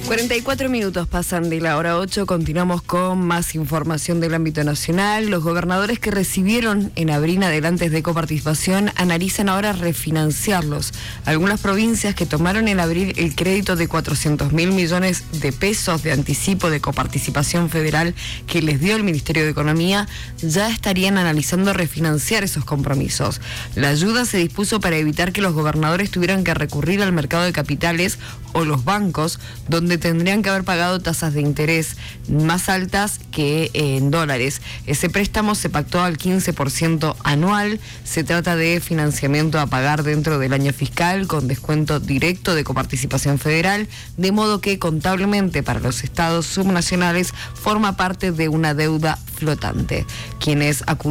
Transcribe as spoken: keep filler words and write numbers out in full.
cuarenta y cuatro minutos pasan de la hora ocho, continuamos con más información del ámbito nacional. Los gobernadores que recibieron en abril adelantes de coparticipación analizan ahora refinanciarlos. Algunas provincias que tomaron en abril el crédito de cuatrocientos mil millones de pesos de anticipo de coparticipación federal que les dio el Ministerio de Economía ya estarían analizando refinanciar esos compromisos. La ayuda se dispuso para evitar que los gobernadores tuvieran que recurrir al mercado de capitales o los bancos, donde tendrían que haber pagado tasas de interés más altas que en dólares. Ese préstamo se pactó al quince por ciento anual. Se trata de financiamiento a pagar dentro del año fiscal con descuento directo de coparticipación federal, de modo que contablemente para los estados subnacionales forma parte de una deuda flotante. Quienes acudieron